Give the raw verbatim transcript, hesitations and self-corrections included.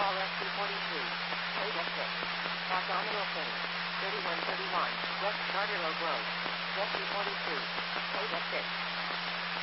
Call S two forty-three. eight F six. Abdominal pain. thirty-one thirty-one. West Charter Oak Road. Jet two forty-two. eight F six.